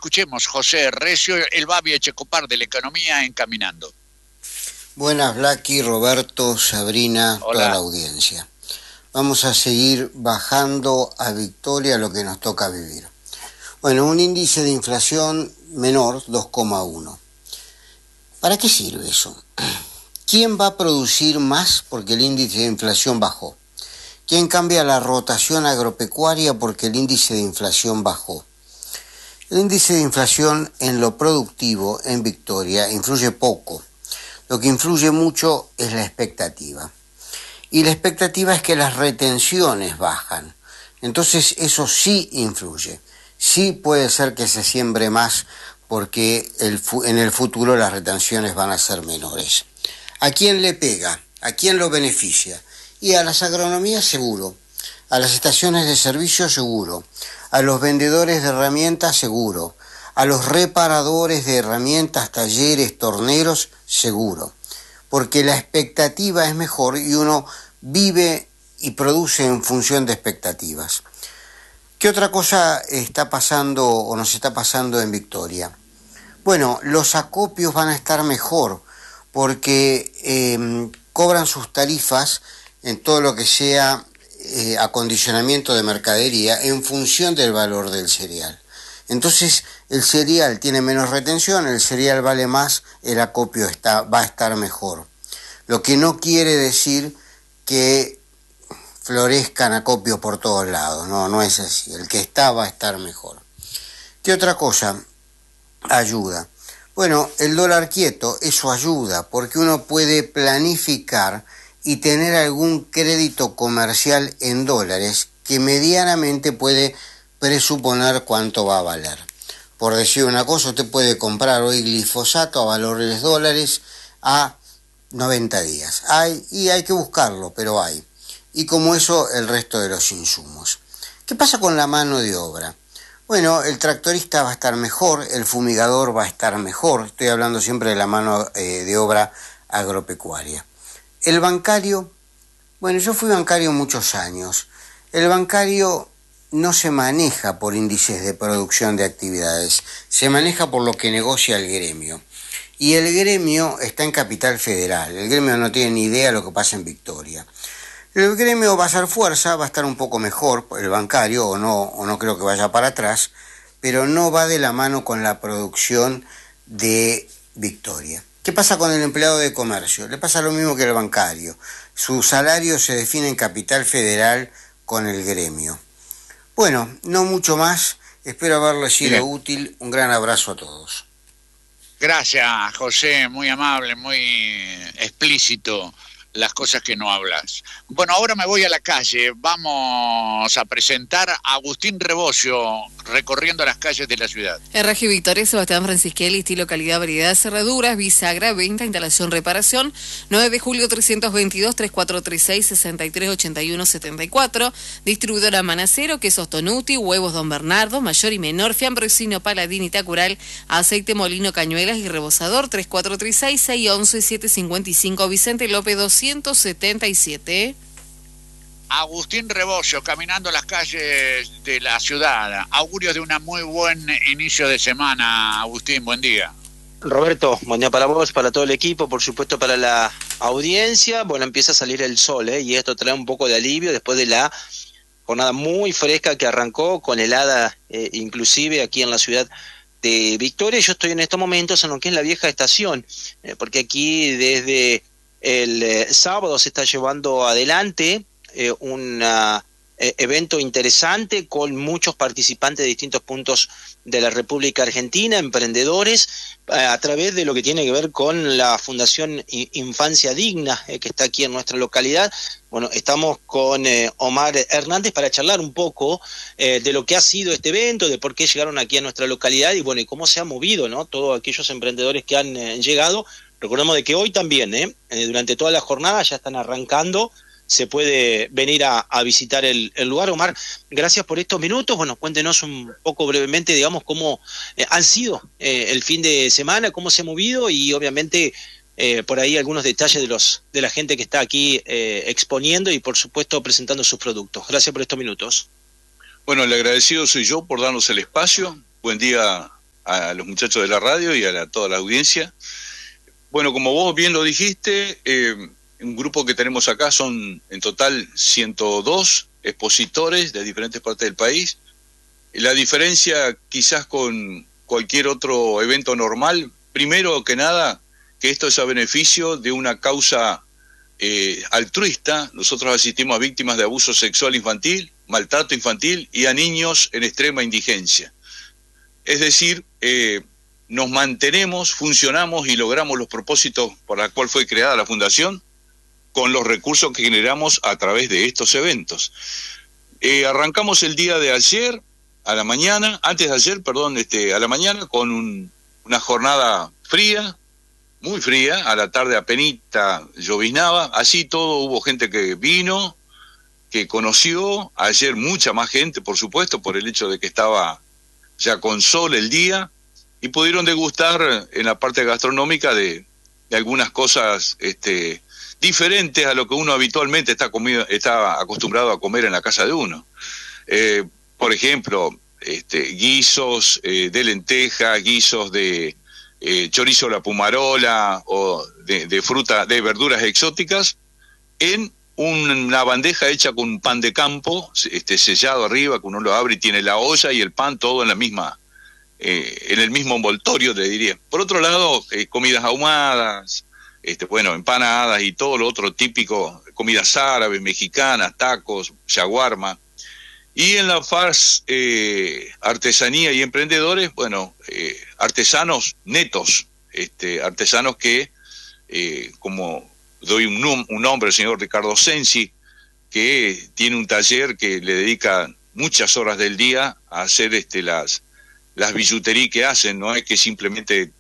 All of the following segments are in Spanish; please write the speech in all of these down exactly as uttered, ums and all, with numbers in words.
escuchemos, José Recio, el Babi Echecopar de la economía en Caminando. Buenas, Blacky, Roberto, Sabrina, Hola. Toda la audiencia. Vamos a seguir bajando a Victoria lo que nos toca vivir. Bueno, un índice de inflación menor, dos coma uno. ¿Para qué sirve eso? ¿Quién va a producir más porque el índice de inflación bajó? ¿Quién cambia la rotación agropecuaria porque el índice de inflación bajó? El índice de inflación en lo productivo en Victoria influye poco. Lo que influye mucho es la expectativa. Y la expectativa es que las retenciones bajan. Entonces eso sí influye. Sí puede ser que se siembre más porque el, en el futuro las retenciones van a ser menores. ¿A quién le pega? ¿A quién lo beneficia? Y a las agronomías seguro, a las estaciones de servicio seguro, a los vendedores de herramientas seguro, a los reparadores de herramientas, talleres, torneros seguro, porque la expectativa es mejor y uno vive y produce en función de expectativas. ¿Qué otra cosa está pasando o nos está pasando en Victoria? Bueno, los acopios van a estar mejor porque eh, cobran sus tarifas en todo lo que sea eh, acondicionamiento de mercadería en función del valor del cereal. Entonces el cereal tiene menos retención, el cereal vale más, el acopio está, va a estar mejor. Lo que no quiere decir que florezcan acopios por todos lados, no, no es así, el que está va a estar mejor. ¿Qué otra cosa ayuda? Bueno, el dólar quieto, eso ayuda, porque uno puede planificar y tener algún crédito comercial en dólares que medianamente puede presuponer cuánto va a valer. Por decir una cosa, usted puede comprar hoy glifosato a valores dólares a noventa días. Hay, y hay que buscarlo, pero hay. Y como eso, el resto de los insumos. ¿Qué pasa con la mano de obra? Bueno, el tractorista va a estar mejor, el fumigador va a estar mejor. Estoy hablando siempre de la mano eh, de obra agropecuaria. El bancario, bueno, yo fui bancario muchos años. El bancario no se maneja por índices de producción de actividades, se maneja por lo que negocia el gremio. Y el gremio está en Capital Federal, el gremio no tiene ni idea de lo que pasa en Victoria. El gremio va a hacer fuerza, va a estar un poco mejor, el bancario, o no, o no creo que vaya para atrás, pero no va de la mano con la producción de Victoria. ¿Qué pasa con el empleado de comercio? Le pasa lo mismo que el bancario. Su salario se define en Capital Federal con el gremio. Bueno, no mucho más. Espero haberle sido Bien. útil. Un gran abrazo a todos. Gracias, José. Muy amable, muy explícito las cosas que no hablas. Bueno, ahora me voy a la calle. Vamos a presentar a Agustín Rebocio recorriendo las calles de la ciudad. R G Victoria, Sebastián Francisquelli, estilo calidad, variedad, cerraduras, bisagra, venta, instalación, reparación. nueve de julio trescientos veintidós, treinta y cuatro treinta y seis, sesenta y tres ochenta y uno setenta y cuatro. Distribuidora Manacero, quesos Tonuti, huevos Don Bernardo, mayor y menor, fiambrocino, paladín y tacural, aceite molino, cañuelas y rebosador. treinta y cuatro treinta y seis, seiscientos once, setecientos cincuenta y cinco. Vicente López doscientos setenta y siete. Agustín Rebocio, caminando las calles de la ciudad. Augurios de un muy buen inicio de semana, Agustín, buen día. Roberto, buen día para vos, para todo el equipo, por supuesto para la audiencia. Bueno, empieza a salir el sol, ¿eh? Y esto trae un poco de alivio después de la jornada muy fresca que arrancó, con helada eh, inclusive aquí en la ciudad de Victoria. Yo estoy en estos momentos en lo que es la vieja estación, eh, porque aquí desde el eh, sábado se está llevando adelante Eh, un uh, eh, evento interesante con muchos participantes de distintos puntos de la República Argentina, emprendedores, eh, a través de lo que tiene que ver con la Fundación Infancia Digna, eh, que está aquí en nuestra localidad. Bueno, estamos con eh, Omar Hernández para charlar un poco eh, de lo que ha sido este evento, de por qué llegaron aquí a nuestra localidad y bueno, y cómo se ha movido, ¿no? Todos aquellos emprendedores que han eh, llegado. Recordemos de que hoy también, eh, durante toda la jornada ya están arrancando. Se puede venir a, a visitar el, el lugar. Omar, gracias por estos minutos. Bueno, cuéntenos un poco brevemente, digamos, cómo eh, han sido eh, el fin de semana, cómo se ha movido y obviamente eh, por ahí algunos detalles de los de la gente que está aquí eh, exponiendo y por supuesto presentando sus productos. Gracias por estos minutos. Bueno, el agradecido soy yo por darnos el espacio. Buen día a los muchachos de la radio y a la, toda la audiencia. Bueno, como vos bien lo dijiste, eh, un grupo que tenemos acá son en total ciento dos expositores de diferentes partes del país. La diferencia quizás con cualquier otro evento normal, primero que nada, que esto es a beneficio de una causa eh, altruista. Nosotros asistimos a víctimas de abuso sexual infantil, maltrato infantil y a niños en extrema indigencia. Es decir, eh, nos mantenemos, funcionamos y logramos los propósitos por los cuales fue creada la Fundación con los recursos que generamos a través de estos eventos. Eh, arrancamos el día de ayer, a la mañana, antes de ayer, perdón, este, a la mañana, con un, una jornada fría, muy fría, a la tarde apenita lloviznaba, así todo, hubo gente que vino, que conoció, ayer mucha más gente, por supuesto, por el hecho de que estaba ya con sol el día, y pudieron degustar en la parte gastronómica de, de algunas cosas este, diferentes a lo que uno habitualmente está, comido, está acostumbrado a comer en la casa de uno. Eh, por ejemplo, este, guisos eh, de lenteja, guisos de eh, chorizo a la pumarola o de, de fruta, de verduras exóticas, en una bandeja hecha con pan de campo, este, sellado arriba, que uno lo abre y tiene la olla y el pan todo en la misma, eh, en el mismo envoltorio, te diría. Por otro lado, eh, comidas ahumadas, este, bueno, empanadas y todo lo otro típico, comidas árabes, mexicanas, tacos, shawarma. Y en la F A R S eh, Artesanía y Emprendedores, bueno, eh, artesanos netos, este, artesanos que, eh, como doy un, un nombre, el señor Ricardo Sensi, que tiene un taller que le dedica muchas horas del día a hacer este, las, las billuterías que hacen, no es que simplemente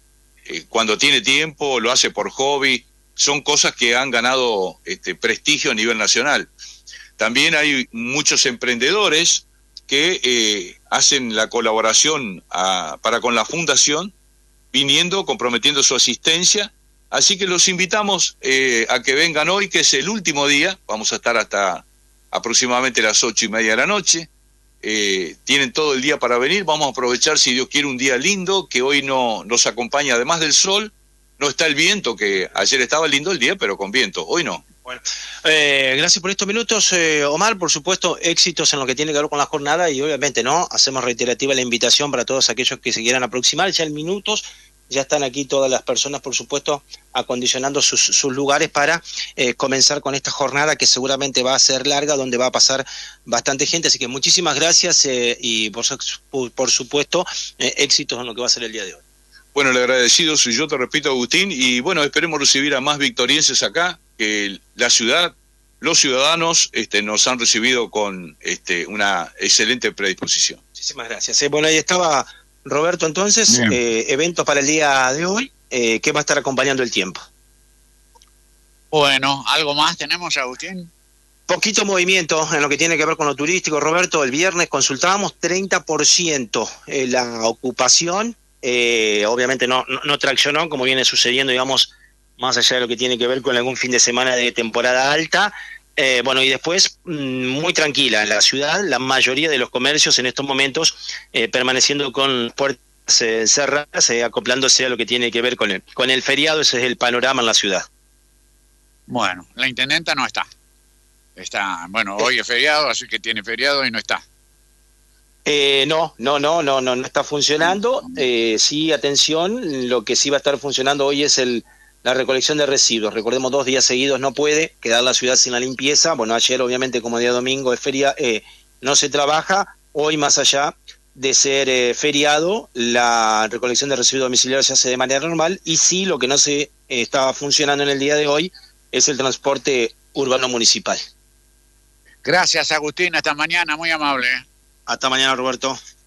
eh, cuando tiene tiempo lo hace por hobby, son cosas que han ganado este, prestigio a nivel nacional. También hay muchos emprendedores que eh, hacen la colaboración a, para con la Fundación, viniendo, comprometiendo su asistencia. Así que los invitamos eh, a que vengan hoy, que es el último día. Vamos a estar hasta aproximadamente las ocho y media de la noche. Eh, tienen todo el día para venir. Vamos a aprovechar, si Dios quiere, un día lindo, que hoy no nos acompaña, además del sol. No está el viento, que ayer estaba lindo el día, pero con viento. Hoy no. Bueno, eh, gracias por estos minutos, eh, Omar. Por supuesto, éxitos en lo que tiene que ver con la jornada y obviamente no hacemos reiterativa la invitación para todos aquellos que se quieran aproximar. Ya en minutos ya están aquí todas las personas, por supuesto, acondicionando sus, sus lugares para eh, comenzar con esta jornada que seguramente va a ser larga, donde va a pasar bastante gente. Así que muchísimas gracias eh, y por, por supuesto eh, éxitos en lo que va a ser el día de hoy. Bueno, el agradecido soy yo, te repito, Agustín, y bueno, esperemos recibir a más victorienses acá, que la ciudad, los ciudadanos este, nos han recibido con este, una excelente predisposición. Muchísimas gracias. Eh, bueno, ahí estaba Roberto, entonces, eh, eventos para el día de hoy, eh, ¿qué va a estar acompañando el tiempo? Bueno, ¿algo más tenemos, Agustín? Poquito movimiento en lo que tiene que ver con lo turístico, Roberto. El viernes consultábamos treinta por ciento eh, la ocupación, eh, obviamente no, no, no traccionó, como viene sucediendo, digamos, más allá de lo que tiene que ver con algún fin de semana de temporada alta. Eh, bueno, y después, muy tranquila en la ciudad, la mayoría de los comercios en estos momentos eh, permaneciendo con puertas eh, cerradas, eh, acoplándose a lo que tiene que ver con el, con el feriado. Ese es el panorama en la ciudad. Bueno, la intendenta no está. Está, bueno, hoy es feriado, así que tiene feriado y no está. Eh, no, no, no, no, no, no está funcionando. Eh, sí, atención, lo que sí va a estar funcionando hoy es el la recolección de residuos. Recordemos, dos días seguidos no puede quedar la ciudad sin la limpieza. Bueno, ayer obviamente como día domingo es feria, eh, no se trabaja. Hoy, más allá de ser eh, feriado, la recolección de residuos domiciliarios se hace de manera normal, y sí, lo que no se eh, estaba funcionando en el día de hoy es el transporte urbano municipal. Gracias, Agustín, hasta mañana, muy amable. Hasta mañana, Roberto.